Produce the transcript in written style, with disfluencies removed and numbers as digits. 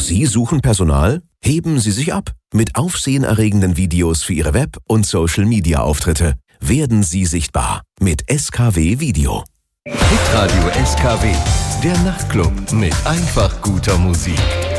Sie suchen Personal? Heben Sie sich ab mit aufsehenerregenden Videos für Ihre Web- und Social-Media-Auftritte. Werden Sie sichtbar mit SKW Video. Hitradio SKW, der Nachtclub mit einfach guter Musik.